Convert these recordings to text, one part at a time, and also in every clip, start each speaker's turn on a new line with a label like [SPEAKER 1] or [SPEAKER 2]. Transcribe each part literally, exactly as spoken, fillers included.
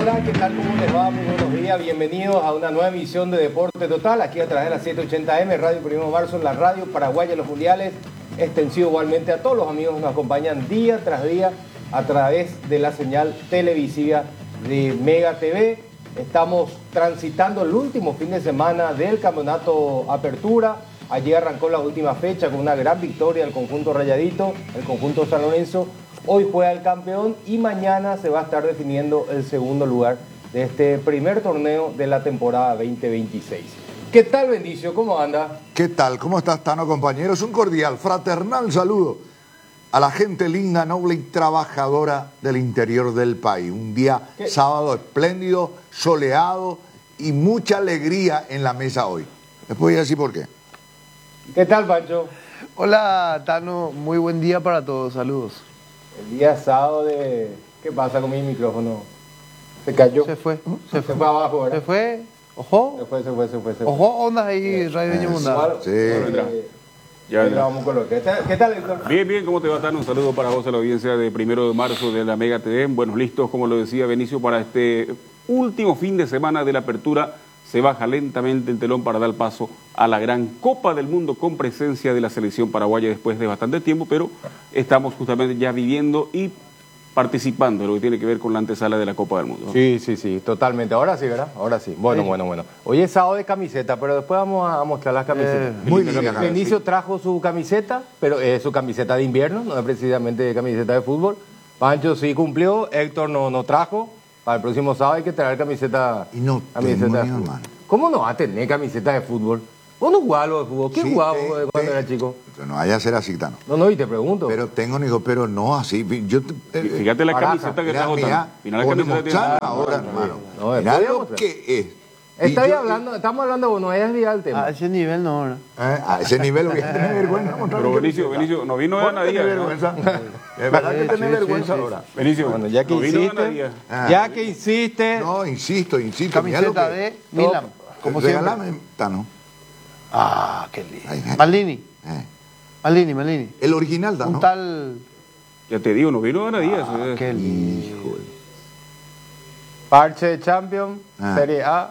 [SPEAKER 1] Hola, ¿qué tal? ¿Cómo les va? Muy buenos días. Bienvenidos a una nueva emisión de Deporte Total, aquí a través de la setecientos ochenta M, Radio Primero de Marzo, en la radio paraguaya de los mundiales, extensivo igualmente a todos los amigos que nos acompañan día tras día a través de la señal televisiva de Mega T V. Estamos transitando el último fin de semana del campeonato Apertura. Allí arrancó la última fecha con una gran victoria del conjunto rayadito, el conjunto San Lorenzo. Hoy juega el campeón y mañana se va a estar definiendo el segundo lugar de este primer torneo de la temporada veinte veintiséis. ¿Qué tal, Benicio? ¿Cómo anda?
[SPEAKER 2] ¿Qué tal? ¿Cómo estás, Tano, compañeros? Un cordial, fraternal saludo a la gente linda, noble y trabajadora del interior del país. Un día ¿Qué? sábado espléndido, soleado y mucha alegría en la mesa hoy. Les voy a decir por qué.
[SPEAKER 1] ¿Qué tal, Pancho?
[SPEAKER 3] Hola, Tano. Muy buen día para todos. Saludos.
[SPEAKER 1] El día sábado de... ¿Qué pasa con mi micrófono? ¿Se cayó?
[SPEAKER 3] Se fue.
[SPEAKER 1] Se, se fue abajo, ¿verdad?
[SPEAKER 3] Se fue. ¿Ojo?
[SPEAKER 1] Se fue, se fue, se fue. Se fue.
[SPEAKER 3] ¿Ojo? ¿Ondas ahí, Radio Viña Mundana?
[SPEAKER 2] Sí.
[SPEAKER 1] Eh, ya vamos con lo que... ¿Qué tal, Héctor?
[SPEAKER 4] Bien, bien. ¿Cómo te va, Tano? Un saludo para vos a la audiencia de Primero de Marzo de la Mega T V. Bueno, listos, como lo decía Benicio, para este último fin de semana de la apertura. Se baja lentamente el telón para dar paso a la gran Copa del Mundo con presencia de la selección paraguaya después de bastante tiempo, pero estamos justamente ya viviendo y participando en lo que tiene que ver con la antesala de la Copa del Mundo.
[SPEAKER 1] Sí, sí, sí, totalmente. Ahora sí, ¿verdad? Ahora sí. Bueno, sí. bueno, bueno. Hoy es sábado de camiseta, pero después vamos a mostrar las camisetas.
[SPEAKER 2] Eh, muy bien.
[SPEAKER 1] Benicio trajo su camiseta, pero es su camiseta de invierno, no es precisamente camiseta de fútbol. Pancho sí cumplió, Héctor no, no trajo. Para el próximo sábado hay que traer camiseta,
[SPEAKER 2] y no
[SPEAKER 1] camiseta
[SPEAKER 2] tengo
[SPEAKER 1] de
[SPEAKER 2] ni
[SPEAKER 1] fútbol.
[SPEAKER 2] mano.
[SPEAKER 1] ¿Cómo no va a tener camiseta de fútbol? ¿Vos no jugabas lo de fútbol? ¿Qué
[SPEAKER 2] Sí,
[SPEAKER 1] jugabas
[SPEAKER 2] eh,
[SPEAKER 1] vos cuando
[SPEAKER 2] eh,
[SPEAKER 1] era chico?
[SPEAKER 2] No vaya a ser así, Tano.
[SPEAKER 1] No, no, y te pregunto.
[SPEAKER 2] Pero tengo, digo, pero no así. Yo, eh,
[SPEAKER 4] Fíjate la
[SPEAKER 1] Baraja,
[SPEAKER 4] camiseta que
[SPEAKER 2] mira,
[SPEAKER 4] trajo,
[SPEAKER 2] mira,
[SPEAKER 4] Tano. Mira la
[SPEAKER 2] podemos
[SPEAKER 4] camiseta que
[SPEAKER 2] mostrar
[SPEAKER 4] tiene.
[SPEAKER 2] ahora, hermano.
[SPEAKER 1] No,
[SPEAKER 2] Mira
[SPEAKER 1] podemos
[SPEAKER 2] lo
[SPEAKER 1] mostrar.
[SPEAKER 2] que es.
[SPEAKER 1] Estoy
[SPEAKER 2] Y yo-
[SPEAKER 1] hablando, estamos hablando de vos, no hayas desviado el tema.
[SPEAKER 3] A ese nivel no, ¿verdad?
[SPEAKER 2] Eh, a ese nivel voy a tener vergüenza. mostrar
[SPEAKER 4] Pero
[SPEAKER 2] mi
[SPEAKER 4] Benicio,
[SPEAKER 2] camiseta.
[SPEAKER 4] Benicio, no vino
[SPEAKER 2] ¿Vos
[SPEAKER 4] Ana
[SPEAKER 2] tenés
[SPEAKER 4] Díaz, ¿no?
[SPEAKER 2] vergüenza? Es verdad que
[SPEAKER 3] Sí,
[SPEAKER 2] tenés
[SPEAKER 3] sí,
[SPEAKER 2] vergüenza
[SPEAKER 3] sí, sí.
[SPEAKER 2] ahora.
[SPEAKER 4] Benicio,
[SPEAKER 1] Bueno, ya que
[SPEAKER 4] no vino Ana
[SPEAKER 1] insiste,
[SPEAKER 4] Díaz.
[SPEAKER 2] Ah.
[SPEAKER 1] ya que insiste,
[SPEAKER 2] No, insisto, insisto. mirá lo
[SPEAKER 3] Camiseta
[SPEAKER 2] que-
[SPEAKER 3] de Milan. Como siempre.
[SPEAKER 2] Regálame, Tano.
[SPEAKER 3] Ah, qué lindo.
[SPEAKER 2] Ay, ay.
[SPEAKER 3] Malini.
[SPEAKER 2] Eh,
[SPEAKER 3] Malini, Malini.
[SPEAKER 2] El original, Tano.
[SPEAKER 3] Un tal...
[SPEAKER 4] Ya te digo, no vino Ana Díaz.
[SPEAKER 3] Ah,
[SPEAKER 4] eh.
[SPEAKER 3] qué lindo.
[SPEAKER 2] Híjole.
[SPEAKER 1] parche de Champions,
[SPEAKER 2] Ah.
[SPEAKER 1] Serie A.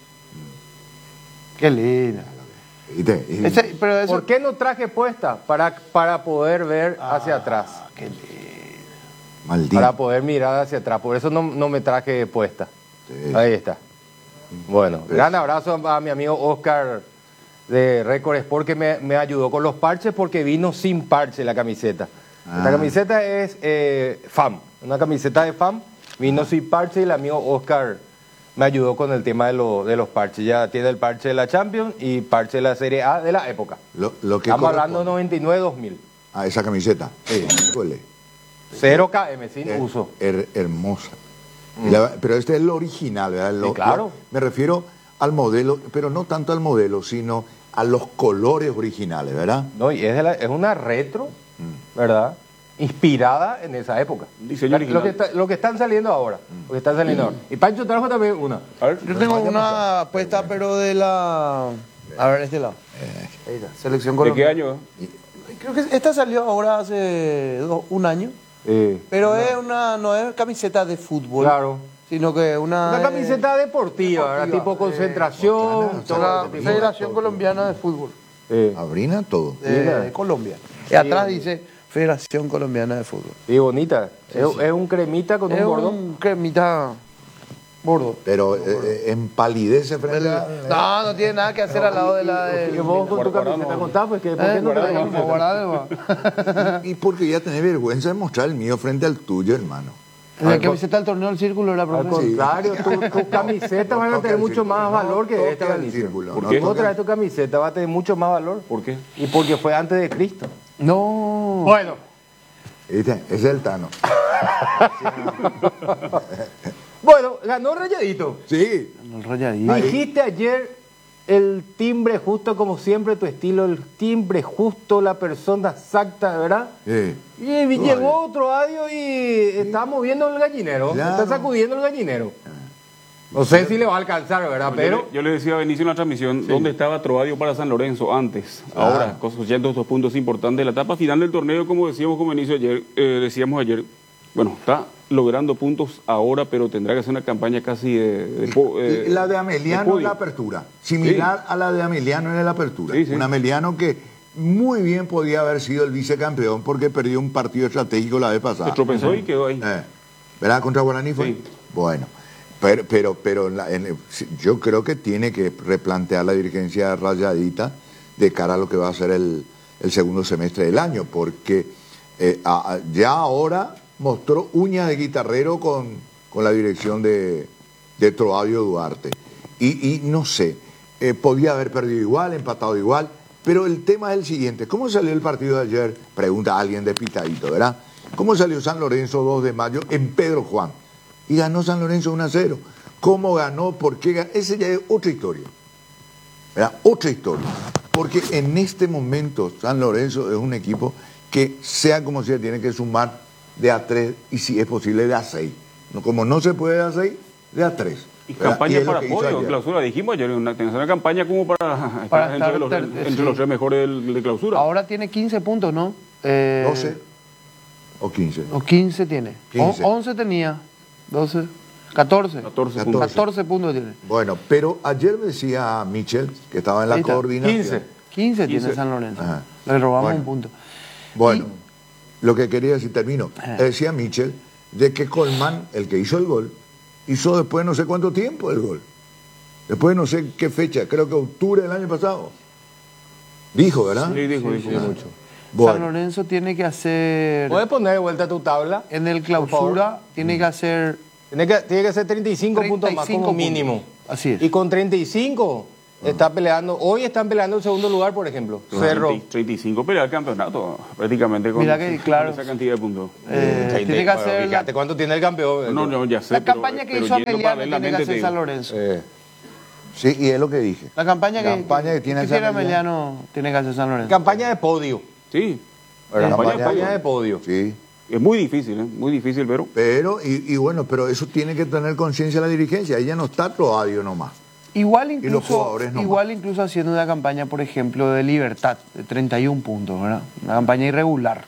[SPEAKER 3] Qué lindo.
[SPEAKER 2] ¿Viste? Y-
[SPEAKER 3] Ese, pero eso...
[SPEAKER 1] ¿Por qué no traje puesta? Para, para poder ver hacia atrás.
[SPEAKER 3] Ah, qué lindo.
[SPEAKER 2] Maldito.
[SPEAKER 1] Para poder mirar hacia atrás. Por eso no, no me traje puesta.
[SPEAKER 2] Sí.
[SPEAKER 1] Ahí está. Bueno,
[SPEAKER 2] Pues-
[SPEAKER 1] gran abrazo a mi amigo Oscar de Record Sport que me, me ayudó con los parches porque vino sin parche la camiseta. Esta
[SPEAKER 2] Ah.
[SPEAKER 1] camiseta es eh, F A M, una camiseta de F A M, vino sin parche y el amigo Oscar me ayudó con el tema de, lo- de los parches. Ya tiene el parche de la Champions y parche de la Serie A de la época.
[SPEAKER 2] Lo, lo que
[SPEAKER 1] Estamos hablando
[SPEAKER 2] corresponde.
[SPEAKER 1] noventa y nueve dos mil.
[SPEAKER 2] Ah, esa camiseta.
[SPEAKER 1] Sí.
[SPEAKER 2] Híjole.
[SPEAKER 1] cero K M sin
[SPEAKER 2] Her-
[SPEAKER 1] uso.
[SPEAKER 2] her- hermosa. Y la- pero este es el original, ¿verdad? Lo-
[SPEAKER 1] Sí, claro.
[SPEAKER 2] lo- me refiero al modelo, pero no tanto al modelo, sino a los colores originales, ¿verdad?
[SPEAKER 1] No, y es, de la- es una retro, ¿verdad? Inspirada en esa época.
[SPEAKER 4] Diseño
[SPEAKER 1] La-
[SPEAKER 4] original.
[SPEAKER 1] Lo que, está- lo que están saliendo ahora. Lo que están saliendo ahora. Y Pancho trajo también una.
[SPEAKER 4] A ver.
[SPEAKER 3] Yo tengo una puesta, pero de la... A ver, este lado. Ahí está. Selección
[SPEAKER 4] ¿De qué
[SPEAKER 3] colombiana.
[SPEAKER 4] año?
[SPEAKER 3] Creo que esta salió ahora hace dos- un año.
[SPEAKER 1] Sí.
[SPEAKER 3] Pero es una, no es camiseta de fútbol.
[SPEAKER 1] Claro.
[SPEAKER 3] Sino que una.
[SPEAKER 1] Una
[SPEAKER 3] eh,
[SPEAKER 1] camiseta deportiva, ¿verdad?
[SPEAKER 3] deportiva,
[SPEAKER 1] Tipo
[SPEAKER 3] eh,
[SPEAKER 1] concentración.
[SPEAKER 2] bacana,
[SPEAKER 1] todo
[SPEAKER 3] la
[SPEAKER 1] ese tipo de
[SPEAKER 3] Federación
[SPEAKER 1] cosas.
[SPEAKER 3] Colombiana de Fútbol
[SPEAKER 1] Sí.
[SPEAKER 2] Abrina todo.
[SPEAKER 3] de,
[SPEAKER 1] Mira.
[SPEAKER 3] de Colombia. Y atrás dice Federación Colombiana de Fútbol.
[SPEAKER 1] Sí, bonita. es, es un cremita con
[SPEAKER 3] Es
[SPEAKER 1] un bordón.
[SPEAKER 3] un cremita bordo.
[SPEAKER 2] Pero eh, eh, empalidece frente a...
[SPEAKER 3] No, no tiene nada que hacer al lado de la de.
[SPEAKER 1] Que vos con tu camiseta contás, pues que ¿por qué
[SPEAKER 3] Eh,
[SPEAKER 1] no te la
[SPEAKER 3] guardado, guardado, va.
[SPEAKER 2] Y porque ya tenés vergüenza de mostrar el mío frente al tuyo, hermano.
[SPEAKER 3] La camiseta del torneo del círculo era
[SPEAKER 1] Al
[SPEAKER 3] profe.
[SPEAKER 1] contrario, tu- tus camisetas van a
[SPEAKER 2] toca
[SPEAKER 1] tener
[SPEAKER 2] el
[SPEAKER 1] mucho
[SPEAKER 2] círculo,
[SPEAKER 1] más
[SPEAKER 2] no
[SPEAKER 1] valor que
[SPEAKER 2] toca
[SPEAKER 1] esta,
[SPEAKER 2] el
[SPEAKER 1] Benicio.
[SPEAKER 2] círculo,
[SPEAKER 4] ¿Por
[SPEAKER 2] no
[SPEAKER 4] qué?
[SPEAKER 2] toca
[SPEAKER 1] Vos traes tu camiseta, va a tener mucho más valor.
[SPEAKER 4] ¿Por qué?
[SPEAKER 1] Y porque fue antes de Cristo.
[SPEAKER 3] No.
[SPEAKER 1] Bueno.
[SPEAKER 2] ¿Viste? Ese es el Tano.
[SPEAKER 1] Bueno, ganó Rayadito.
[SPEAKER 2] Sí.
[SPEAKER 3] El rayadito.
[SPEAKER 1] Dijiste ayer el timbre justo, como siempre, tu estilo, el timbre justo, la persona exacta, ¿verdad?
[SPEAKER 2] Sí.
[SPEAKER 1] Y
[SPEAKER 2] Tú,
[SPEAKER 1] llegó otro audio y está moviendo el gallinero,
[SPEAKER 2] Claro.
[SPEAKER 1] está sacudiendo el gallinero. No sé si le va a alcanzar, ¿verdad?
[SPEAKER 4] Yo
[SPEAKER 1] Pero
[SPEAKER 4] le- Yo le decía a Benicio en la transmisión, ¿dónde estaba Trovadio para San Lorenzo antes?
[SPEAKER 2] Ah.
[SPEAKER 4] Ahora, cosechando estos puntos importantes de la etapa final del torneo, como decíamos con Benicio ayer, eh, decíamos ayer, Bueno, está logrando puntos ahora, pero tendrá que hacer una campaña casi de... de po- eh,
[SPEAKER 2] la de Ameliano
[SPEAKER 4] de
[SPEAKER 2] en la
[SPEAKER 4] podio.
[SPEAKER 2] apertura, similar
[SPEAKER 4] Sí.
[SPEAKER 2] a la de Ameliano en la apertura.
[SPEAKER 4] Sí, sí.
[SPEAKER 2] Un Ameliano que muy bien podía haber sido el vicecampeón porque perdió un partido estratégico la vez pasada.
[SPEAKER 4] Se tropezó y quedó ahí.
[SPEAKER 2] Eh, ¿Verdad? Contra Guaraní fue.
[SPEAKER 4] Sí.
[SPEAKER 2] Bueno, pero, pero, pero en la- en- yo creo que tiene que replantear la dirigencia Rayadita de cara a lo que va a ser el, el segundo semestre del año, porque eh, a- a- ya ahora mostró uñas de guitarrero con, con la dirección de, de Troadio Duarte. Y, y no sé, eh, podía haber perdido igual, empatado igual, pero el tema es el siguiente. ¿Cómo salió el partido de ayer? Pregunta alguien de Pitadito, ¿verdad? ¿Cómo salió San Lorenzo dos de mayo en Pedro Juan? Y ganó San Lorenzo uno a cero. ¿Cómo ganó? ¿Por qué ganó? Esa ya es otra historia. ¿Verdad? Otra historia. Porque en este momento San Lorenzo es un equipo que, sea como sea, tiene que sumar de a tres y si es posible de a seis. No, como no se puede de a seis, de a tres.
[SPEAKER 4] Y
[SPEAKER 2] ¿verdad?
[SPEAKER 4] campaña
[SPEAKER 2] es lo
[SPEAKER 4] para
[SPEAKER 2] que hizo
[SPEAKER 4] podio,
[SPEAKER 2] ayer.
[SPEAKER 4] clausura. Dijimos ayer, una, tener una campaña como para,
[SPEAKER 3] Para
[SPEAKER 4] estar entre,
[SPEAKER 3] estar
[SPEAKER 4] los,
[SPEAKER 3] ter-
[SPEAKER 4] entre
[SPEAKER 3] sí.
[SPEAKER 4] los tres mejores del- de clausura.
[SPEAKER 3] Ahora tiene quince puntos, ¿no? Eh,
[SPEAKER 2] doce o quince.
[SPEAKER 3] O quince tiene.
[SPEAKER 2] quince.
[SPEAKER 3] O- once tenía. doce. catorce.
[SPEAKER 4] catorce
[SPEAKER 2] catorce.
[SPEAKER 4] puntos.
[SPEAKER 3] catorce puntos tiene.
[SPEAKER 2] Bueno, pero ayer decía Michel, que estaba en la
[SPEAKER 3] Ahí está.
[SPEAKER 2] coordinación.
[SPEAKER 1] quince.
[SPEAKER 3] quince tiene
[SPEAKER 4] quince.
[SPEAKER 3] San Lorenzo.
[SPEAKER 2] Ajá.
[SPEAKER 3] Le robamos
[SPEAKER 2] Bueno.
[SPEAKER 3] un punto.
[SPEAKER 2] Bueno, lo que quería decir, termino.
[SPEAKER 3] Ajá.
[SPEAKER 2] Decía Michel de que Colmán, el que hizo el gol, hizo después de no sé cuánto tiempo el gol. Después de no sé qué fecha, creo que octubre del año pasado. Dijo, ¿verdad?
[SPEAKER 4] Sí, dijo, dijo.
[SPEAKER 1] mucho.
[SPEAKER 3] San
[SPEAKER 2] Bueno,
[SPEAKER 3] Lorenzo tiene que hacer.
[SPEAKER 1] ¿Puedes poner de vuelta tu tabla?
[SPEAKER 3] En el
[SPEAKER 1] Por
[SPEAKER 3] clausura, tiene que hacer.
[SPEAKER 1] Tiene que, tiene que ser treinta y cinco puntos más
[SPEAKER 3] treinta y cinco
[SPEAKER 1] como mínimo.
[SPEAKER 3] puntos. Así es.
[SPEAKER 1] Y con treinta y cinco está peleando. Hoy están peleando el segundo lugar, por ejemplo. Cerro.
[SPEAKER 4] treinta, treinta y cinco pelea el campeonato, prácticamente con,
[SPEAKER 3] Mira que, claro.
[SPEAKER 4] con esa cantidad de puntos.
[SPEAKER 3] eh,
[SPEAKER 1] treinta,
[SPEAKER 3] tiene que
[SPEAKER 1] bueno,
[SPEAKER 3] hacer.
[SPEAKER 1] fíjate
[SPEAKER 3] La,
[SPEAKER 1] cuánto tiene el campeón.
[SPEAKER 4] No, no, ya sé.
[SPEAKER 3] la
[SPEAKER 4] pero-
[SPEAKER 3] campaña que
[SPEAKER 4] pero
[SPEAKER 3] hizo
[SPEAKER 4] yendo
[SPEAKER 3] Ameliano tiene que
[SPEAKER 4] paralelamente, te
[SPEAKER 3] hacer
[SPEAKER 4] digo.
[SPEAKER 3] San Lorenzo.
[SPEAKER 1] Eh,
[SPEAKER 2] sí, y es lo que dije.
[SPEAKER 3] La campaña que,
[SPEAKER 2] Campaña que tiene
[SPEAKER 3] que
[SPEAKER 2] San
[SPEAKER 3] tiene
[SPEAKER 2] Ameliano.
[SPEAKER 3] Ameliano tiene que hacer San Lorenzo.
[SPEAKER 1] campaña de podio.
[SPEAKER 4] Sí.
[SPEAKER 1] ¿verdad?
[SPEAKER 4] Campaña
[SPEAKER 1] Campaña,
[SPEAKER 4] de podio.
[SPEAKER 1] de podio.
[SPEAKER 2] Sí.
[SPEAKER 4] Es muy difícil, ¿eh? Muy difícil, pero...
[SPEAKER 2] Pero, y, y bueno, pero eso tiene que tener conciencia la dirigencia. Ella no está Troadio nomás.
[SPEAKER 3] Igual
[SPEAKER 2] los
[SPEAKER 3] incluso,
[SPEAKER 2] jugadores nomás.
[SPEAKER 3] igual incluso haciendo una campaña, por ejemplo, de Libertad, de treinta y un puntos, ¿verdad? Una campaña irregular.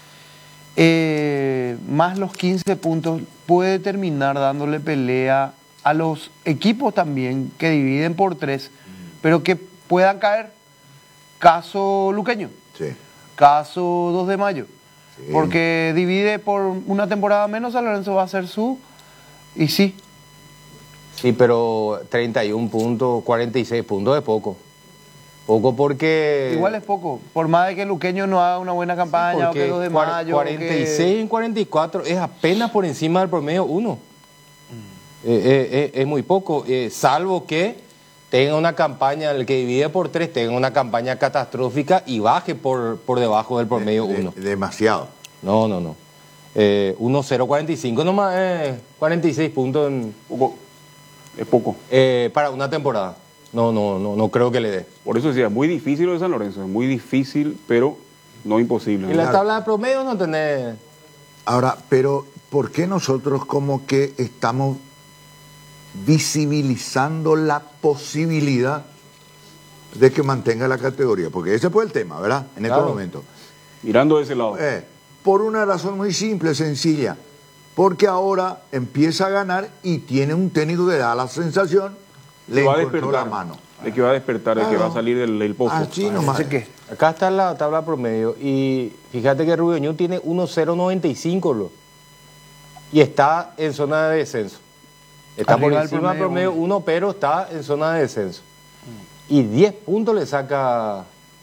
[SPEAKER 3] Eh, más los quince puntos puede terminar dándole pelea a los equipos también que dividen por tres, pero que puedan caer. Caso Luqueño,
[SPEAKER 2] Sí.
[SPEAKER 3] caso dos de mayo.
[SPEAKER 2] Sí.
[SPEAKER 3] Porque divide por una temporada menos, San Lorenzo va a hacer su... Y sí,
[SPEAKER 1] Sí, pero treinta y un puntos, cuarenta y seis puntos es poco. Poco porque...
[SPEAKER 3] igual es poco. Por más de que Luqueño no haga una buena campaña o
[SPEAKER 1] porque
[SPEAKER 3] que dos de
[SPEAKER 1] cuar-
[SPEAKER 3] mayo... o
[SPEAKER 1] cuarenta y seis
[SPEAKER 3] que-
[SPEAKER 1] en cuarenta y cuatro es apenas por encima del promedio uno.
[SPEAKER 3] Mm.
[SPEAKER 1] Eh, eh, eh, es muy poco, eh, salvo que tenga una campaña, el que divide por tres, tenga una campaña catastrófica y baje por, por debajo del promedio
[SPEAKER 2] De-
[SPEAKER 1] uno.
[SPEAKER 2] de- demasiado.
[SPEAKER 1] No, no, no. Eh, uno cero cuarenta y cinco nomás, eh, cuarenta y seis puntos en-
[SPEAKER 4] Poco, es poco.
[SPEAKER 1] eh, para una temporada. No, no, no, no creo que le dé.
[SPEAKER 4] Por eso decía, muy difícil lo de San Lorenzo. Es muy difícil, pero no imposible.
[SPEAKER 1] En la
[SPEAKER 2] Claro.
[SPEAKER 1] tabla de promedio no tenés...
[SPEAKER 2] Ahora, pero ¿por qué nosotros como que estamos visibilizando la posibilidad de que mantenga la categoría? Porque ese fue el tema, ¿verdad? En
[SPEAKER 1] Claro.
[SPEAKER 2] este momento.
[SPEAKER 4] Mirando de ese lado.
[SPEAKER 2] Eh, por una razón muy simple, sencilla. Porque ahora empieza a ganar y tiene un técnico que da la sensación, le
[SPEAKER 4] que va a
[SPEAKER 2] encontró
[SPEAKER 4] despertar.
[SPEAKER 2] la mano.
[SPEAKER 4] De que va a despertar, de que
[SPEAKER 2] Claro.
[SPEAKER 4] va a salir del, del pozo.
[SPEAKER 2] Así nomás.
[SPEAKER 3] Así que,
[SPEAKER 1] Acá está la tabla promedio y fíjate que Rubio Ñu tiene uno cero noventa y cinco lo, y está en zona de descenso. Está
[SPEAKER 3] Arriba
[SPEAKER 1] por
[SPEAKER 3] del
[SPEAKER 1] encima del
[SPEAKER 3] promedio
[SPEAKER 1] promedio uno, pero está en zona de descenso. Y diez puntos le saca,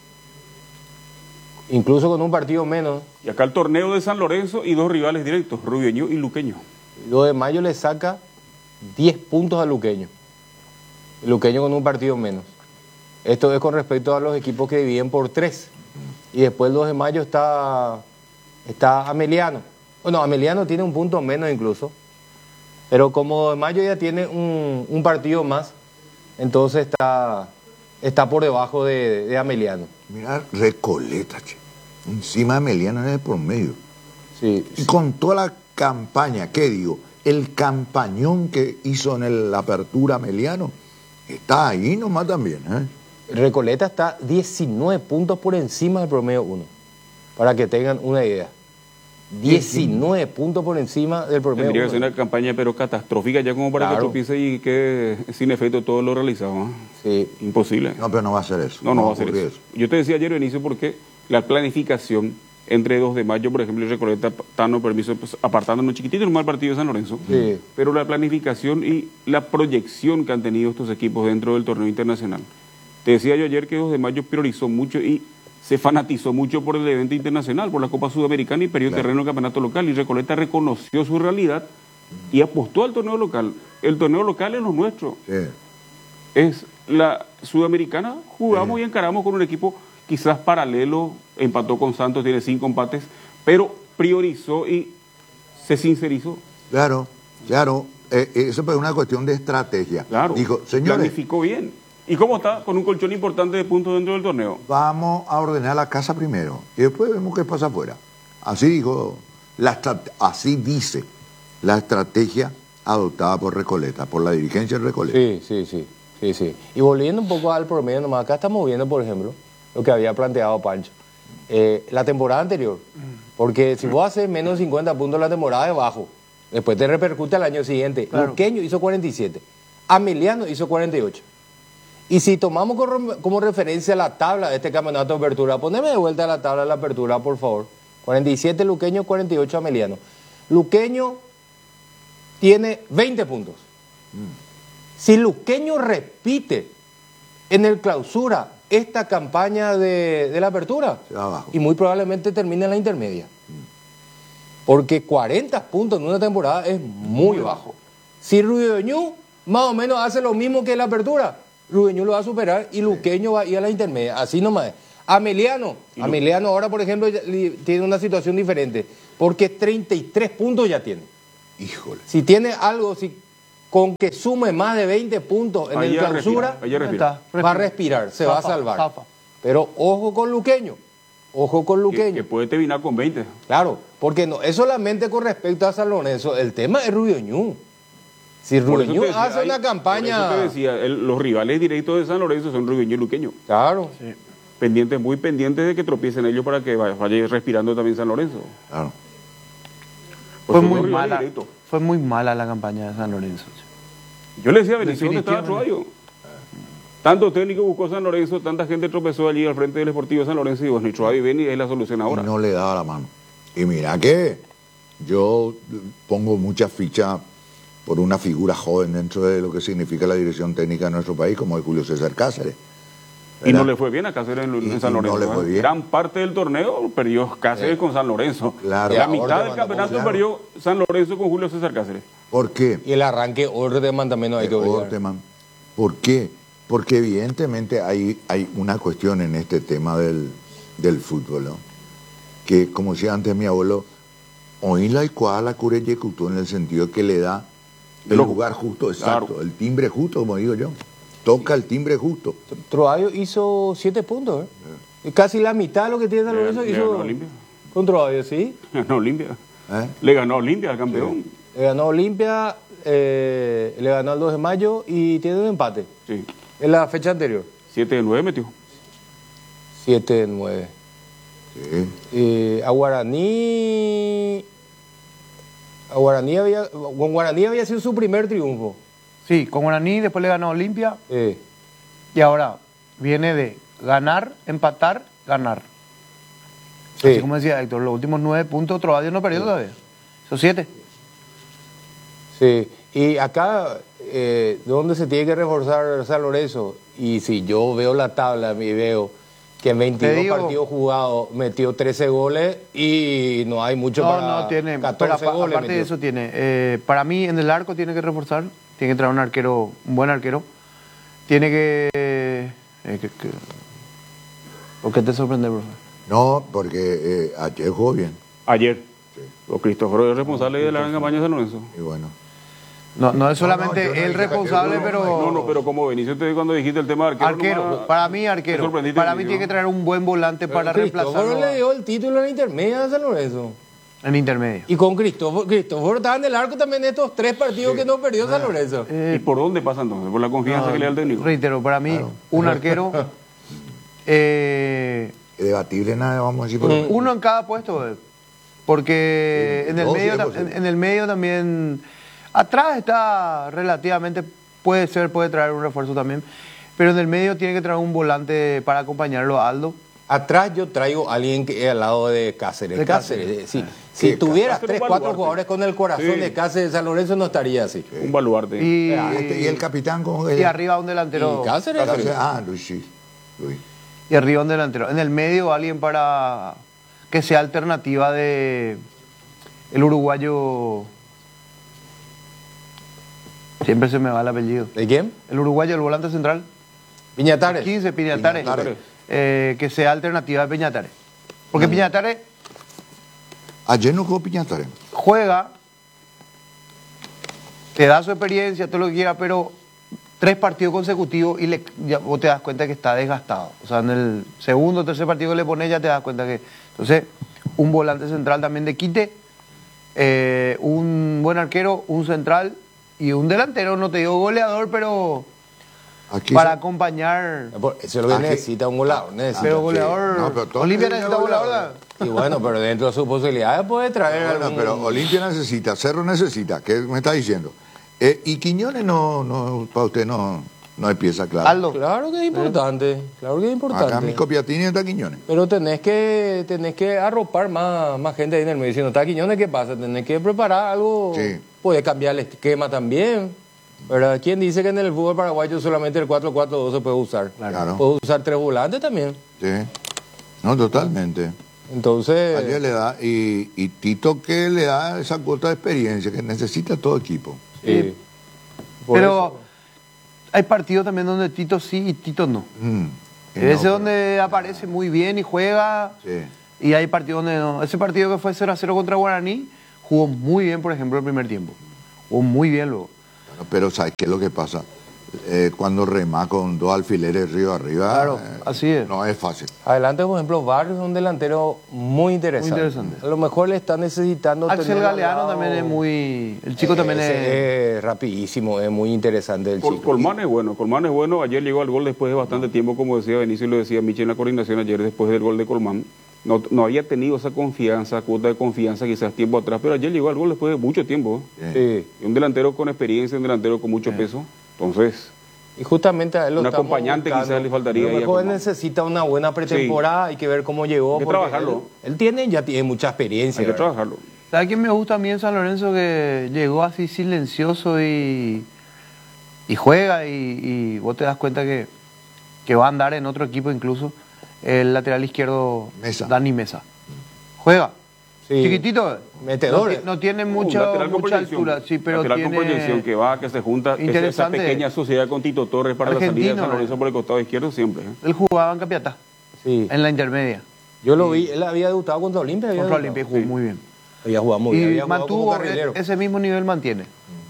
[SPEAKER 1] incluso con un partido menos.
[SPEAKER 4] Y acá el torneo de San Lorenzo y dos rivales directos, Rubieño y Luqueño.
[SPEAKER 1] Lo de mayo le saca diez puntos a Luqueño. El Luqueño con un partido menos. Esto es con respecto a los equipos que dividen por tres. Y después el dos de mayo está, está Ameliano. Bueno, Ameliano tiene un punto menos incluso. Pero como de mayo ya tiene un, un partido más, entonces está, está por debajo de, de Ameliano.
[SPEAKER 2] Mira, Recoleta, che. Encima de Meliano es por medio.
[SPEAKER 1] Sí,
[SPEAKER 2] Y con toda la campaña, ¿qué digo? El campañón que hizo en el- la apertura Meliano, está ahí nomás también, ¿eh?
[SPEAKER 1] Recoleta está diecinueve puntos por encima del promedio uno, para que tengan una idea. diecinueve puntos por encima del promedio.
[SPEAKER 4] Tendría que ser una campaña pero catastrófica ya como para
[SPEAKER 1] Claro.
[SPEAKER 4] que tropiece y que sin efecto todo lo realizado. ¿no?
[SPEAKER 1] Sí.
[SPEAKER 4] Imposible.
[SPEAKER 2] No, pero no va a ser eso.
[SPEAKER 4] No, no va a ser
[SPEAKER 2] ocurrir
[SPEAKER 4] eso. Yo te decía ayer, Benicio, porque la planificación entre dos de mayo, por ejemplo, y Recoleta, Tano, permiso, pues, apartándonos chiquitito nomás el partido de San Lorenzo,
[SPEAKER 1] Sí.
[SPEAKER 4] pero la planificación y la proyección que han tenido estos equipos dentro del torneo internacional. Te decía yo ayer que dos de mayo priorizó mucho y se fanatizó mucho por el evento internacional, por la Copa Sudamericana y perdió
[SPEAKER 2] Claro.
[SPEAKER 4] terreno en el campeonato local, y Recoleta reconoció su realidad y apostó al torneo local. El torneo local es lo nuestro.
[SPEAKER 2] Sí.
[SPEAKER 4] Es la Sudamericana, jugamos y encaramos con un equipo quizás paralelo, empató con Santos, tiene cinco empates, pero priorizó y se sincerizó.
[SPEAKER 2] Claro, claro. Eh, eso es una cuestión de estrategia.
[SPEAKER 4] Claro,
[SPEAKER 2] Dijo, señores,
[SPEAKER 4] planificó bien. ¿Y cómo está? Con un colchón importante de puntos dentro del torneo.
[SPEAKER 2] vamos a ordenar la casa primero y después vemos qué pasa afuera. Así dijo, la estra- así dice la estrategia adoptada por Recoleta, por la dirigencia de Recoleta.
[SPEAKER 1] Sí, sí, sí, sí, sí. Y volviendo un poco al promedio nomás, acá estamos viendo, por ejemplo, lo que había planteado Pancho. Eh, la temporada anterior. Porque si vos haces menos de cincuenta puntos la temporada es bajo. Después te repercute al año siguiente.
[SPEAKER 3] Claro.
[SPEAKER 1] Luqueño hizo cuarenta y siete. Ameliano hizo cuarenta y ocho. Y si tomamos como, como referencia la tabla de este campeonato de apertura, poneme de vuelta la tabla de la apertura, por favor. cuarenta y siete Luqueño, cuarenta y ocho Ameliano. Luqueño tiene veinte puntos. Si Luqueño repite en el clausura esta campaña de, de la apertura,
[SPEAKER 2] Se va abajo.
[SPEAKER 1] y muy probablemente termine en la intermedia. Porque cuarenta puntos en una temporada es muy bajo. Si Rubeñú más o menos hace lo mismo que la apertura, Rubeñú lo va a superar y Luqueño va a ir a la intermedia. Así nomás. Ameliano, Ameliano ahora, por ejemplo, ya li- tiene una situación diferente, porque treinta y tres puntos ya tiene.
[SPEAKER 2] Híjole.
[SPEAKER 1] Si tiene algo, si con que sume más de veinte puntos en
[SPEAKER 4] Ahí
[SPEAKER 1] el
[SPEAKER 4] ya
[SPEAKER 1] clausura,
[SPEAKER 4] respira, ahí ya respira.
[SPEAKER 3] Está,
[SPEAKER 1] va a respirar, se va a
[SPEAKER 3] Zafa,
[SPEAKER 1] salvar.
[SPEAKER 3] zafa.
[SPEAKER 1] Pero ojo con Luqueño, ojo con
[SPEAKER 4] Que,
[SPEAKER 1] Luqueño.
[SPEAKER 4] que puede terminar con veinte.
[SPEAKER 1] Claro, porque no es solamente con respecto a San Lorenzo, el tema es Rubeñú. Si
[SPEAKER 4] Por eso
[SPEAKER 1] Rubeñú
[SPEAKER 4] te decía,
[SPEAKER 1] hace
[SPEAKER 4] ahí-
[SPEAKER 1] una campaña...
[SPEAKER 4] por eso te decía, el- los rivales directos de San Lorenzo son Rubeño y Luqueño.
[SPEAKER 1] Claro,
[SPEAKER 4] Pendientes, muy pendientes de que tropiecen ellos para que vaya, vaya respirando también San Lorenzo.
[SPEAKER 2] Claro.
[SPEAKER 4] Pues
[SPEAKER 3] Fue
[SPEAKER 4] son
[SPEAKER 3] muy
[SPEAKER 4] los rivales
[SPEAKER 3] mala.
[SPEAKER 4] directos.
[SPEAKER 3] Fue muy mala la campaña de San Lorenzo.
[SPEAKER 4] Yo le decía a Benicio, ¿dónde estaba
[SPEAKER 3] Definitivamente.
[SPEAKER 4] Troayo? Tanto técnico buscó San Lorenzo, tanta gente tropezó allí al frente del Sportivo de San Lorenzo y bueno, y Troayo viene y es la solución ahora.
[SPEAKER 2] Y no le daba la mano. Y mira que yo pongo mucha ficha por una figura joven dentro de lo que significa la dirección técnica de nuestro país, como es Julio César Cáceres.
[SPEAKER 4] Y no
[SPEAKER 2] ¿verdad?
[SPEAKER 4] le fue bien a Cáceres en,
[SPEAKER 2] Y-
[SPEAKER 4] en San
[SPEAKER 2] y no
[SPEAKER 4] Lorenzo.
[SPEAKER 2] le
[SPEAKER 4] ¿eh?
[SPEAKER 2] fue bien.
[SPEAKER 4] Gran parte del torneo perdió Cáceres con San Lorenzo.
[SPEAKER 2] Claro.
[SPEAKER 4] La
[SPEAKER 1] Y ahora
[SPEAKER 4] mitad
[SPEAKER 1] te
[SPEAKER 4] del
[SPEAKER 1] manda
[SPEAKER 4] campeonato
[SPEAKER 2] claro.
[SPEAKER 4] perdió San Lorenzo con Julio César Cáceres.
[SPEAKER 2] ¿Por qué?
[SPEAKER 1] y el arranque Ordeman también no hay que olvidar.
[SPEAKER 2] Orteman. ¿Por qué? Porque evidentemente hay, hay una cuestión en este tema del, del fútbol, ¿no? Que, como decía antes mi abuelo, hoy la cual la cura ejecutó en el sentido que le da el
[SPEAKER 4] Lo-
[SPEAKER 2] lugar justo, exacto,
[SPEAKER 4] claro.
[SPEAKER 2] el timbre justo, como digo yo. Toca el timbre justo.
[SPEAKER 1] Troayo hizo siete puntos, ¿eh? Y casi la mitad de lo que tiene San
[SPEAKER 4] Le-
[SPEAKER 1] Lorenzo
[SPEAKER 4] le
[SPEAKER 1] hizo
[SPEAKER 4] ganó Olimpia.
[SPEAKER 1] con Troayo, ¿sí?
[SPEAKER 4] Ganó Olimpia.
[SPEAKER 2] ¿eh?
[SPEAKER 4] Le ganó Olimpia al campeón.
[SPEAKER 1] Le ganó Olimpia, eh, le ganó el dos de mayo y tiene un empate.
[SPEAKER 4] Sí.
[SPEAKER 1] En la fecha anterior,
[SPEAKER 4] siete de nueve metió.
[SPEAKER 1] siete de nueve.
[SPEAKER 2] Sí.
[SPEAKER 1] Eh, a Guaraní. A Guaraní había. Con Guaraní había sido su primer triunfo.
[SPEAKER 3] Sí, con Guaraní, después le ganó a Olimpia
[SPEAKER 1] Eh,
[SPEAKER 3] y ahora viene de ganar, empatar, ganar.
[SPEAKER 1] sí.
[SPEAKER 3] Así como decía Héctor, los últimos nueve puntos Troadio no perdió todavía. Esos siete.
[SPEAKER 1] Sí. Y acá, eh, ¿dónde se tiene que reforzar San Lorenzo? Y si yo veo la tabla y veo que en veintidós
[SPEAKER 3] digo-
[SPEAKER 1] partidos jugados metió trece goles y no hay mucho
[SPEAKER 3] No,
[SPEAKER 1] para
[SPEAKER 3] no, tiene. Pero
[SPEAKER 1] catorce
[SPEAKER 3] apa-
[SPEAKER 1] goles.
[SPEAKER 3] aparte de
[SPEAKER 1] metió.
[SPEAKER 3] eso tiene. eh, para mí en el arco tiene que reforzar. Tiene que traer un arquero, un buen arquero. Tiene que... eh, que- que- ¿Por qué te sorprende, profe?
[SPEAKER 2] No, porque eh, ayer jugó bien.
[SPEAKER 4] Ayer. Los Cristóforo es responsable de la gran campaña de San Lorenzo.
[SPEAKER 2] Y bueno.
[SPEAKER 3] No, no es solamente
[SPEAKER 2] no, yo no
[SPEAKER 3] él
[SPEAKER 2] dije que-
[SPEAKER 3] responsable,
[SPEAKER 2] no, no,
[SPEAKER 3] pero...
[SPEAKER 4] No, no, pero como Benicio te cuando dijiste el tema de arquero.
[SPEAKER 3] Arquero,
[SPEAKER 4] nomás,
[SPEAKER 3] para mí
[SPEAKER 4] te
[SPEAKER 3] arquero.
[SPEAKER 4] sorprendiste,
[SPEAKER 3] Para mí
[SPEAKER 4] Benicio.
[SPEAKER 3] tiene que traer un buen volante para
[SPEAKER 1] Cristóforo
[SPEAKER 3] reemplazarlo
[SPEAKER 1] le dio el título en la intermedia a San Lorenzo.
[SPEAKER 3] en intermedio.
[SPEAKER 1] Y con Cristóforo, Cristóforo estaba en el arco también estos tres partidos que no perdió San Lorenzo.
[SPEAKER 4] ¿Y por dónde pasa entonces? Por la confianza que le da el técnico.
[SPEAKER 3] Reitero, para mí un arquero, eh,
[SPEAKER 2] Debatible nada, vamos a decir. Por
[SPEAKER 1] Mm.
[SPEAKER 3] uno en cada puesto. eh. Porque
[SPEAKER 2] Sí,
[SPEAKER 3] en, el
[SPEAKER 2] todo
[SPEAKER 3] medio,
[SPEAKER 2] sí es
[SPEAKER 3] ta-
[SPEAKER 2] posible.
[SPEAKER 3] en, en el medio también, atrás está relativamente, puede ser, puede traer un refuerzo también, pero en el medio tiene que traer un volante para acompañarlo a Aldo.
[SPEAKER 1] Atrás yo traigo a alguien que es al lado de Cáceres.
[SPEAKER 3] De
[SPEAKER 1] Cáceres,
[SPEAKER 3] Cáceres.
[SPEAKER 1] eh, sí.
[SPEAKER 2] Sí,
[SPEAKER 1] Si tuvieras
[SPEAKER 4] Cáceres
[SPEAKER 1] tres,
[SPEAKER 4] un
[SPEAKER 1] cuatro
[SPEAKER 4] baluarte.
[SPEAKER 1] jugadores con el corazón
[SPEAKER 4] Sí.
[SPEAKER 1] de Cáceres de San Lorenzo no estaría así.
[SPEAKER 4] Un baluarte.
[SPEAKER 3] Y,
[SPEAKER 2] Y, este- y el capitán con
[SPEAKER 3] y arriba un delantero.
[SPEAKER 1] Y Cáceres.
[SPEAKER 2] Cáceres. Ah, Luis, sí. Luis.
[SPEAKER 3] Y arriba un delantero. En el medio alguien para que sea alternativa de el uruguayo. Siempre se me va el apellido.
[SPEAKER 1] ¿De quién?
[SPEAKER 3] El uruguayo, el volante central.
[SPEAKER 1] Piñatares.
[SPEAKER 3] quince, Piñatares.
[SPEAKER 2] Piñatares.
[SPEAKER 3] Eh, que sea alternativa de Piñatares. Porque Piñatares
[SPEAKER 2] Ayer no jugó Piñatares.
[SPEAKER 3] juega, te da su experiencia, todo lo que quiera, pero tres partidos consecutivos y le, ya vos te das cuenta que está desgastado. O sea, en el segundo o tercer partido que le pones ya te das cuenta que... Entonces, un volante central también de quite, eh, un buen arquero, un central y un delantero, no te digo goleador, pero
[SPEAKER 2] Aquí
[SPEAKER 3] para
[SPEAKER 2] se-
[SPEAKER 3] acompañar...
[SPEAKER 1] Eso es lo que
[SPEAKER 2] Aquí-
[SPEAKER 1] necesita un goleador. necesita.
[SPEAKER 3] Pero
[SPEAKER 2] sí.
[SPEAKER 3] goleador...
[SPEAKER 2] No, pero todo
[SPEAKER 3] Olimpia
[SPEAKER 2] necesita
[SPEAKER 3] necesita goleador,
[SPEAKER 2] goleador.
[SPEAKER 3] ¿verdad?
[SPEAKER 1] Y bueno, pero dentro de sus posibilidades puede traer
[SPEAKER 2] Bueno,
[SPEAKER 1] algún-
[SPEAKER 2] pero Olimpia necesita, Cerro necesita, ¿qué me está diciendo? Eh, y Quiñones no, no, para usted no, no es pieza clara.
[SPEAKER 3] Aldo.
[SPEAKER 1] Claro que es importante, claro que es importante.
[SPEAKER 2] Acá mi Copiatini está Quiñones.
[SPEAKER 1] Pero tenés que, tenés que arropar más, más gente ahí en el medio. Si no está Quiñones, ¿qué pasa? Tenés que preparar algo.
[SPEAKER 2] Sí.
[SPEAKER 1] Podés cambiar el esquema también. ¿Verdad? ¿Quién dice que en el fútbol paraguayo solamente el cuatro cuatro dos se puede usar?
[SPEAKER 2] Claro.
[SPEAKER 1] Puedes usar tres volantes también.
[SPEAKER 2] Sí. No, totalmente.
[SPEAKER 1] Entonces,
[SPEAKER 2] Ayer le da, y, y Tito que le da esa cuota de experiencia que necesita todo equipo.
[SPEAKER 1] sí. Por
[SPEAKER 3] Pero
[SPEAKER 1] eso.
[SPEAKER 3] hay partidos también donde Tito sí y Tito no.
[SPEAKER 2] Mm. Y
[SPEAKER 3] Ese
[SPEAKER 2] no, pero-
[SPEAKER 3] donde aparece muy bien y juega.
[SPEAKER 2] Sí.
[SPEAKER 3] Y hay partidos donde no. Ese partido que fue cero a cero contra Guaraní, jugó muy bien, por ejemplo, el primer tiempo. Jugó muy bien luego.
[SPEAKER 2] Bueno, pero ¿sabes qué es lo que pasa? Eh, cuando rema con dos alfileres río arriba,
[SPEAKER 3] Claro,
[SPEAKER 2] eh,
[SPEAKER 3] así es.
[SPEAKER 2] no es fácil.
[SPEAKER 1] Adelante, por ejemplo, Barrios es un delantero muy interesante.
[SPEAKER 3] Muy interesante.
[SPEAKER 1] A lo mejor le está necesitando.
[SPEAKER 3] Axel
[SPEAKER 1] tener al
[SPEAKER 3] Galeano
[SPEAKER 1] lado-
[SPEAKER 3] también es muy... El chico también
[SPEAKER 1] Ese
[SPEAKER 3] es...
[SPEAKER 1] es rapidísimo, es muy interesante el
[SPEAKER 4] Col-
[SPEAKER 1] chico.
[SPEAKER 4] Colmán es bueno, Colmán es bueno. Ayer llegó al gol después de bastante tiempo, como decía Benicio y lo decía Michi en la coordinación ayer después del gol de Colmán. No, no había tenido esa confianza, cuota de confianza quizás tiempo atrás, pero ayer llegó al gol después de mucho tiempo.
[SPEAKER 1] Sí.
[SPEAKER 4] Y un delantero con experiencia, un delantero con mucho peso. Entonces,
[SPEAKER 1] Y justamente a él lo
[SPEAKER 4] Un
[SPEAKER 1] estamos
[SPEAKER 4] acompañante
[SPEAKER 1] buscando.
[SPEAKER 4] quizás le faltaría
[SPEAKER 1] A
[SPEAKER 4] ahí
[SPEAKER 1] lo
[SPEAKER 4] a
[SPEAKER 1] mejor él
[SPEAKER 4] Colmán.
[SPEAKER 1] necesita una buena pretemporada, hay que ver cómo llegó.
[SPEAKER 4] Hay que
[SPEAKER 1] porque
[SPEAKER 4] trabajarlo.
[SPEAKER 1] Él, él tiene, ya tiene mucha experiencia.
[SPEAKER 4] hay que
[SPEAKER 1] ¿verdad?
[SPEAKER 4] trabajarlo.
[SPEAKER 3] ¿Sabes quién me gusta a mí en San Lorenzo que llegó así silencioso y, y juega y, y vos te das cuenta que, que va a andar en otro equipo incluso? El lateral izquierdo
[SPEAKER 2] Mesa.
[SPEAKER 3] Dani Mesa. Juega.
[SPEAKER 1] Sí.
[SPEAKER 3] Chiquitito.
[SPEAKER 1] Metedor.
[SPEAKER 3] No, ti- no tiene
[SPEAKER 4] Un
[SPEAKER 3] mucha,
[SPEAKER 4] lateral con
[SPEAKER 3] mucha
[SPEAKER 4] proyección.
[SPEAKER 3] altura, sí, pero
[SPEAKER 4] lateral
[SPEAKER 3] tiene...
[SPEAKER 4] con proyección que va, que se junta. Esa- Esa
[SPEAKER 3] Interesante.
[SPEAKER 4] pequeña sociedad con Tito Torres para la salida de
[SPEAKER 3] Argentino,
[SPEAKER 4] San Lorenzo
[SPEAKER 3] eh.
[SPEAKER 4] por el costado izquierdo siempre. ¿eh?
[SPEAKER 3] Él jugaba en Capiatá,
[SPEAKER 1] Sí.
[SPEAKER 3] en la intermedia,
[SPEAKER 1] Yo lo vi, él había debutado contra Olimpia. había
[SPEAKER 3] contra
[SPEAKER 1] debutado.
[SPEAKER 3] Olimpia, y jugó
[SPEAKER 4] sí.
[SPEAKER 3] muy bien.
[SPEAKER 1] Había jugado muy bien.
[SPEAKER 3] Y
[SPEAKER 1] Había jugado como
[SPEAKER 3] mantuvo,
[SPEAKER 1] carrilero.
[SPEAKER 3] e- ese mismo nivel mantiene.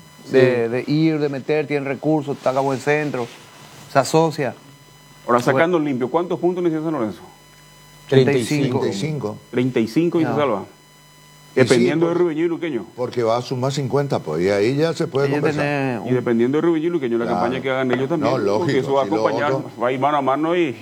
[SPEAKER 3] De, de ir, de meter, tiene recursos, ataca buen centro, se asocia.
[SPEAKER 4] Ahora, sacando limpio, ¿cuántos puntos necesita San Lorenzo?
[SPEAKER 3] treinta y cinco.
[SPEAKER 2] treinta y cinco.
[SPEAKER 4] treinta y cinco y se
[SPEAKER 3] No.
[SPEAKER 4] salva.
[SPEAKER 2] Y
[SPEAKER 4] Dependiendo
[SPEAKER 2] sí,
[SPEAKER 4] de
[SPEAKER 2] por-
[SPEAKER 4] Rubeño y Luqueño.
[SPEAKER 2] Porque va a sumar cincuenta, pues, y ahí ya se puede
[SPEAKER 3] Ella
[SPEAKER 2] conversar.
[SPEAKER 3] tiene
[SPEAKER 4] Y
[SPEAKER 3] un-
[SPEAKER 4] dependiendo de Rubeño y Luqueño, la
[SPEAKER 2] Claro.
[SPEAKER 4] campaña que hagan ellos también.
[SPEAKER 2] No, lógico,
[SPEAKER 4] porque eso va a
[SPEAKER 2] si lo
[SPEAKER 4] acompañar,
[SPEAKER 2] otro-
[SPEAKER 4] va a ir mano a mano y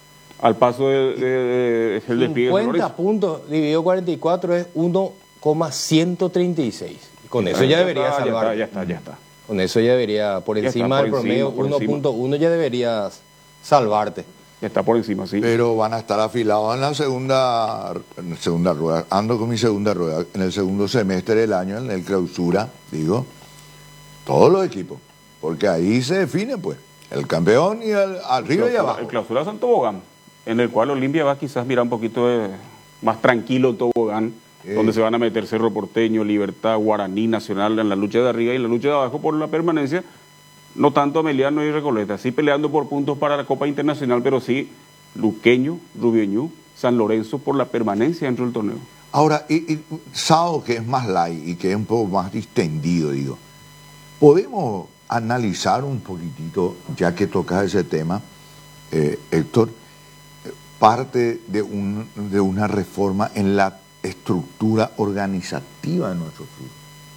[SPEAKER 4] al paso de, de- de- el despliegue de San
[SPEAKER 1] cincuenta
[SPEAKER 4] Lorenzo.
[SPEAKER 1] puntos dividido cuarenta y cuatro es uno coma ciento treinta y seis. Con eso ya debería
[SPEAKER 4] está,
[SPEAKER 1] salvar.
[SPEAKER 4] Ya está, ya está, ya está.
[SPEAKER 1] Con eso ya debería, por
[SPEAKER 4] Ya
[SPEAKER 1] encima
[SPEAKER 4] está,
[SPEAKER 1] del
[SPEAKER 4] por
[SPEAKER 1] promedio,
[SPEAKER 4] encima, por
[SPEAKER 1] uno
[SPEAKER 4] encima.
[SPEAKER 1] punto uno ya deberías salvarte.
[SPEAKER 4] Ya está por encima, sí.
[SPEAKER 2] Pero van a estar afilados en la segunda, en la segunda rueda. Ando con mi segunda rueda. En el segundo semestre del año, en el clausura, digo, todos los equipos. Porque ahí se define, pues, el campeón y el arriba y
[SPEAKER 4] Clausura-
[SPEAKER 2] abajo.
[SPEAKER 4] El clausura San Tobogán, en el cual Olimpia va quizás mirar un poquito de- más tranquilo Tobogán,
[SPEAKER 2] Sí.
[SPEAKER 4] donde se van a meter Cerro Porteño, Libertad, Guaraní, Nacional en la lucha de arriba y en la lucha de abajo por la permanencia. No tanto Ameliano y Recoleta, sí peleando por puntos para la Copa Internacional, pero sí Luqueño, Rubioñú, San Lorenzo por la permanencia dentro del torneo.
[SPEAKER 2] Ahora, y, y Sao, que es más light y que es un poco más distendido, digo, ¿podemos analizar un poquitito, ya que tocas ese tema, eh, Héctor, eh, parte de, un, de una reforma en la estructura organizativa de nuestro fútbol?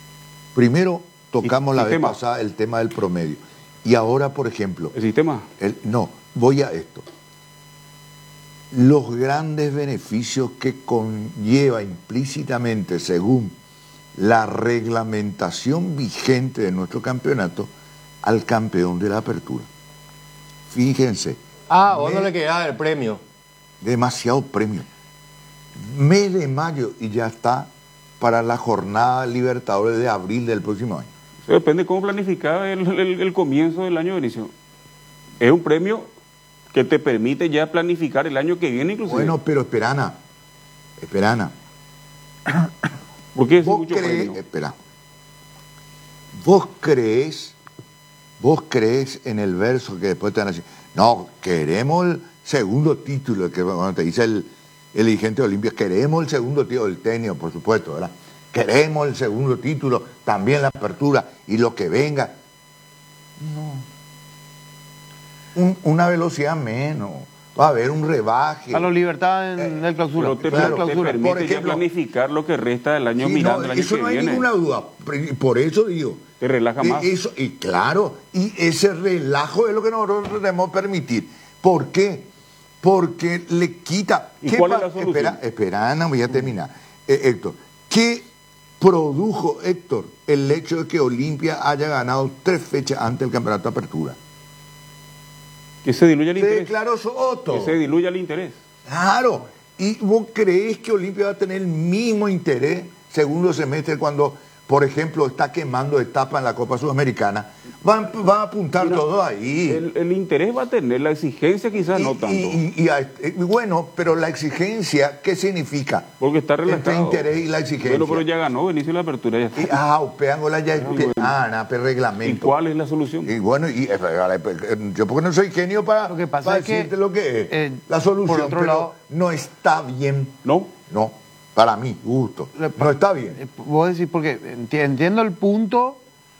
[SPEAKER 2] Primero tocamos
[SPEAKER 4] ¿Y-
[SPEAKER 2] la vez
[SPEAKER 4] sistema?
[SPEAKER 2] pasada el tema del promedio. Y ahora, por ejemplo,
[SPEAKER 4] ¿El sistema?
[SPEAKER 2] el- no, voy a esto. los grandes beneficios que conlleva implícitamente, según la reglamentación vigente de nuestro campeonato, al campeón de la apertura. Fíjense.
[SPEAKER 1] Ah, vos
[SPEAKER 2] mes,
[SPEAKER 1] no le querés dar el premio.
[SPEAKER 2] Demasiado premio. Mes de mayo y ya está para la jornada Libertadores de abril del próximo año.
[SPEAKER 4] Eso depende de cómo planificar el, el, el comienzo del año de inicio. Es un premio que te permite ya planificar el año que viene inclusive.
[SPEAKER 2] Bueno, pero Esperana, Esperana.
[SPEAKER 4] ¿Por qué es
[SPEAKER 2] ¿Vos
[SPEAKER 4] mucho
[SPEAKER 2] crees,
[SPEAKER 4] premio?
[SPEAKER 2] espera, vos crees, vos crees en el verso que después te van a decir, no, queremos el segundo título, que cuando te dice el, el dirigente de Olimpia, queremos el segundo título del Tenio, por supuesto, ¿verdad? Queremos el segundo título, también la apertura y lo que venga. No. Un, una velocidad menos. Va a haber un rebaje.
[SPEAKER 3] A la libertad en
[SPEAKER 2] Eh,
[SPEAKER 3] el clausura.
[SPEAKER 4] Pero te,
[SPEAKER 3] En la
[SPEAKER 2] claro,
[SPEAKER 4] te
[SPEAKER 3] clausura.
[SPEAKER 4] permite
[SPEAKER 2] Por ejemplo,
[SPEAKER 4] ya planificar lo que resta del año
[SPEAKER 2] Sí,
[SPEAKER 4] mirando
[SPEAKER 2] no,
[SPEAKER 4] el año
[SPEAKER 2] eso
[SPEAKER 4] que
[SPEAKER 2] no hay
[SPEAKER 4] viene.
[SPEAKER 2] ninguna duda. Por eso digo.
[SPEAKER 4] Te relaja
[SPEAKER 2] Eh,
[SPEAKER 4] más.
[SPEAKER 2] Eso, y claro, y ese relajo es lo que nosotros debemos permitir. ¿Por qué? Porque le quita...
[SPEAKER 4] ¿Y
[SPEAKER 2] ¿qué
[SPEAKER 4] cuál es
[SPEAKER 2] pa-
[SPEAKER 4] la solución?
[SPEAKER 2] Espera, espera, no voy a terminar. Eh, Héctor, ¿qué produjo, Héctor, el hecho de que Olimpia haya ganado tres fechas antes del campeonato de apertura?
[SPEAKER 4] Que se diluya el
[SPEAKER 2] Se
[SPEAKER 4] interés.
[SPEAKER 2] declaró Soto.
[SPEAKER 4] Que se diluya el interés.
[SPEAKER 2] Claro. ¿Y vos creés que Olimpia va a tener el mismo interés segundo semestre cuando, por ejemplo, está quemando etapas en la Copa Sudamericana? Van, van a apuntar
[SPEAKER 4] Mira,
[SPEAKER 2] todo ahí.
[SPEAKER 4] El, el interés va a tener, la exigencia quizás
[SPEAKER 2] y,
[SPEAKER 4] no tanto.
[SPEAKER 2] y- y- y a- y bueno, pero la exigencia, ¿qué significa?
[SPEAKER 4] porque está relajado.
[SPEAKER 2] Entre interés y la exigencia.
[SPEAKER 4] Bueno, pero ya ganó, inicio de la apertura, ya está.
[SPEAKER 2] Y, ah, peangola ya es
[SPEAKER 4] bueno.
[SPEAKER 2] ah, pero
[SPEAKER 4] ¿Y
[SPEAKER 2] reglamento.
[SPEAKER 4] cuál es la solución?
[SPEAKER 2] Y bueno, y, eh, yo porque no soy genio para,
[SPEAKER 3] Lo que pasa
[SPEAKER 2] para
[SPEAKER 3] es que,
[SPEAKER 2] decirte lo que es.
[SPEAKER 3] eh,
[SPEAKER 2] la solución,
[SPEAKER 3] por otro
[SPEAKER 2] pero
[SPEAKER 3] lado-
[SPEAKER 2] no está bien.
[SPEAKER 4] ¿No?
[SPEAKER 2] No, para mí, gusto. No está bien.
[SPEAKER 3] Eh, Vos decís, porque enti- entiendo el punto,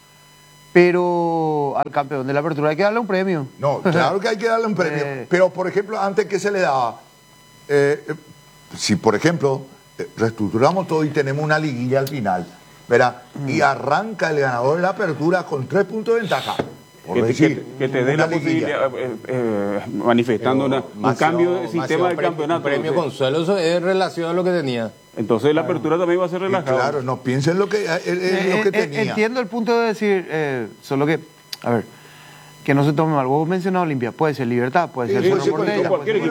[SPEAKER 3] pero al campeón de la apertura hay que darle un premio.
[SPEAKER 2] No, claro que hay que darle un premio.
[SPEAKER 3] Eh.
[SPEAKER 2] Pero, por ejemplo, antes que se le daba, eh, eh, si por ejemplo eh, reestructuramos todo y tenemos una liguilla al final, ¿verdad? Y arranca el ganador de la apertura con tres puntos de ventaja. Por
[SPEAKER 4] Que te,
[SPEAKER 2] decir,
[SPEAKER 4] que- que te dé
[SPEAKER 2] una
[SPEAKER 4] la
[SPEAKER 2] liguilla.
[SPEAKER 4] posibilidad, eh, eh, manifestando una- un
[SPEAKER 1] Máximo-
[SPEAKER 4] cambio de
[SPEAKER 1] máximo
[SPEAKER 4] sistema de
[SPEAKER 1] pre-
[SPEAKER 4] campeonato.
[SPEAKER 1] Premio
[SPEAKER 4] Entonces,
[SPEAKER 1] consuelo, eso es en relación a lo que tenía.
[SPEAKER 4] entonces la apertura también va a ser
[SPEAKER 2] Y
[SPEAKER 4] relajada.
[SPEAKER 2] claro, no piensen lo que, eh, eh, lo
[SPEAKER 3] Eh,
[SPEAKER 2] que
[SPEAKER 3] eh,
[SPEAKER 2] tenía.
[SPEAKER 3] Entiendo el punto de decir, eh, solo que, a ver, que no se tome mal. Vos mencionás Olimpia, puede ser Libertad, puede
[SPEAKER 2] Sí,
[SPEAKER 3] ser
[SPEAKER 2] sí,
[SPEAKER 3] Cerro
[SPEAKER 2] sí,
[SPEAKER 3] Porteño,
[SPEAKER 2] cualquier
[SPEAKER 3] puede ser